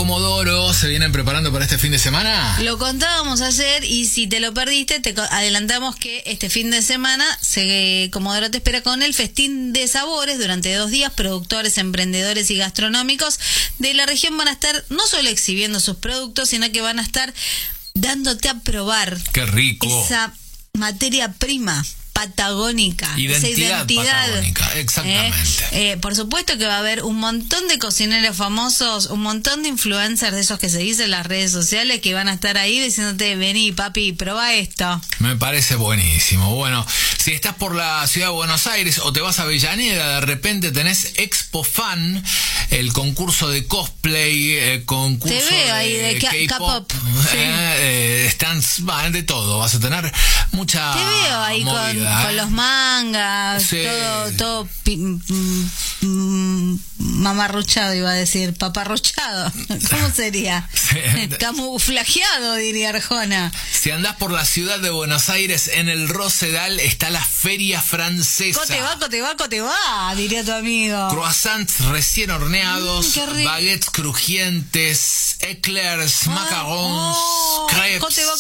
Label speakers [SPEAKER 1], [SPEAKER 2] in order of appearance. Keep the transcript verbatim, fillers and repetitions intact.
[SPEAKER 1] Comodoro se vienen preparando para este fin de semana?
[SPEAKER 2] Lo contábamos ayer y si te lo perdiste, te adelantamos que este fin de semana se, Comodoro te espera con el Festín de Sabores. Durante dos días, productores, emprendedores y gastronómicos de la región van a estar no solo exhibiendo sus productos, sino que van a estar dándote a probar.
[SPEAKER 1] ¡Qué rico!
[SPEAKER 2] Esa materia prima patagónica,
[SPEAKER 1] identidad,
[SPEAKER 2] esa identidad
[SPEAKER 1] patagónica, exactamente.
[SPEAKER 2] Eh, eh, por supuesto que va a haber un montón de cocineros famosos, un montón de influencers de esos que se dicen en las redes sociales que van a estar ahí diciéndote, vení papi, probá esto.
[SPEAKER 1] Me parece buenísimo. Bueno, si estás por la ciudad de Buenos Aires o te vas a Avellaneda, de repente tenés Expo Fan, el concurso de cosplay, el concurso
[SPEAKER 2] te veo
[SPEAKER 1] de,
[SPEAKER 2] ahí de
[SPEAKER 1] K-pop,
[SPEAKER 2] sí.
[SPEAKER 1] eh, eh, stands, de todo, vas a tener mucha
[SPEAKER 2] te veo ahí
[SPEAKER 1] movida.
[SPEAKER 2] Con, con los mangas, sí. todo, todo pi, mm, mamarruchado, iba a decir, paparruchado. ¿Cómo sería? Sí. Camuflajeado, diría Arjona.
[SPEAKER 1] Si andás por la ciudad de Buenos Aires, en el Rosedal está la Feria Francesa.
[SPEAKER 2] Cote va, cote va, cote va, diría tu amigo.
[SPEAKER 1] Croissants recién horneados,
[SPEAKER 2] mm,
[SPEAKER 1] baguettes crujientes, eclairs,
[SPEAKER 2] ah,
[SPEAKER 1] macarons,
[SPEAKER 2] oh,
[SPEAKER 1] crepes.
[SPEAKER 2] Cote va,